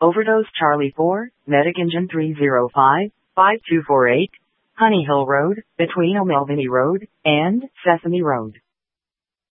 Overdose Charlie 4, Medic Engine 305, 5248, Honey Hill Road, between O'Melveny Road and Sesame Road.